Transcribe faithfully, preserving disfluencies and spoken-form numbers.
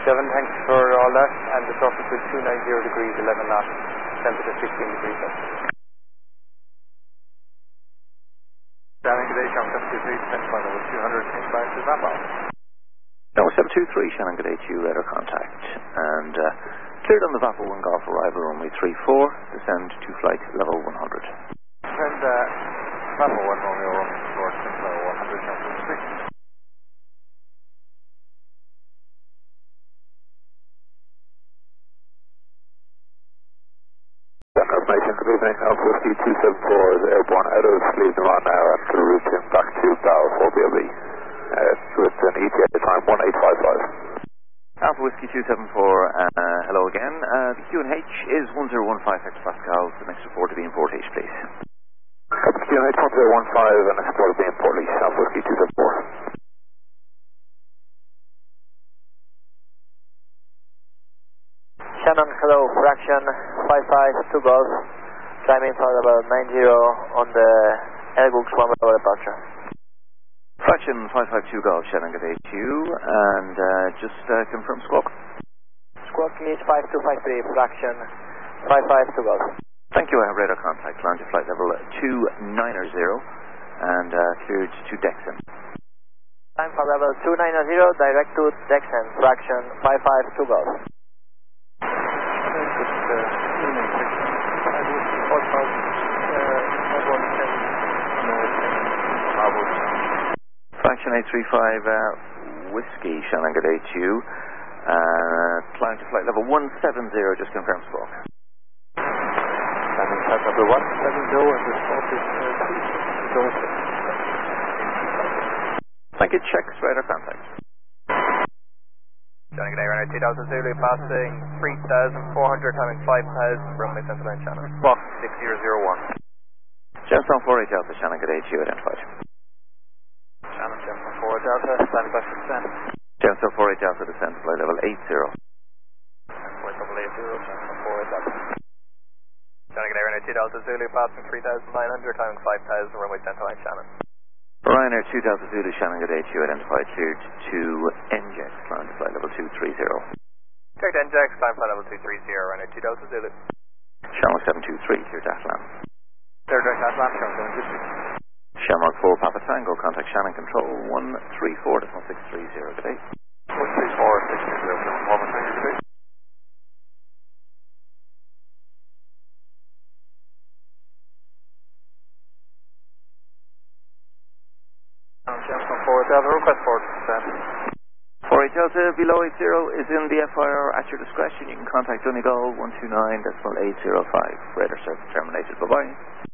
seven, thanks for all that. And the surface is two ninety degrees, eleven knots, temperature sixteen degrees Celsius. Shannon, good day, Shannon seven two three, descent flight level two hundred, inbound to Zappa. No, seven two three, Shannon, good day to you, radar contact. And uh, cleared on the Vapor one Golf arrival, runway three four, descend to flight level one hundred. Descend uh, Vapor one Romeo, runway four, descend level one hundred, Shannon three. Confirmation, good evening, Alpha Whiskey two seven four is airborne out of Cleveland now and to route him back to Bell four B L B uh, with an E T A time one eight five five. Alpha Whiskey two seven four, uh, hello again. Uh, the Q N H is one zero one five hectopascals, the next report to be in Port H, please. Q N H one zero one five and next report to be in Port Leash, Alpha Whiskey two seven four. Shannon, hello, fraction five five two Golf, climbing for about nine zero on the Airbus one level departure. Fraction five five two Golf, Shannon, good day to you, and uh, just uh, confirm squawk. Squawk is five two five three, fraction five five two Golf. Thank you, I have radar contact, land to flight level two ninety and uh, cleared to Dexon. Time for level two ninety, direct to Dexon, fraction five five two Golf. Fraction eight three five uh, Whiskey, Shannon, good day to you. Uh, climb to flight level one seven zero, just confirm squawk. Landing flight number one seven zero and the spot is uh, Thank you, checks radar contact. Shannon, good day, runway two thousand Zulu, passing three thousand four hundred, timing five thousand, runway center line Shannon. Box six zero zero one. Gemstone four eight Delta, Shannon, good day to you, identified. Shannon, Gemstone four eight Delta, standing by for descent. Gemstone four eight Delta, descent flight level eight zero. Flight level eight zero, Gemstone four eight Delta. Shannon, good day, runway two thousand Zulu, passing three thousand nine hundred, timing five thousand, runway center line Shannon. Ryanair two Delta Zulu, Shannon, good day to you, identified, cleared to N J X, climb to flight level two three zero. Correct, N J X, climb flight level two three zero, Ryanair two Delta Zulu. Shamrock seven two three, cleared Atlan. Third direct Atlan, Shannon seven two three. Shamrock four Papa Tango, contact Shannon Control one three four six three zero, good day. one three four six three zero, Papa Tango, good day. Gemstone four eight Delta, request for descent. four eight Delta, below eight zero is in the F I R at your discretion. You can contact Donegal one two nine eight zero five. Radar service terminated. Bye-bye.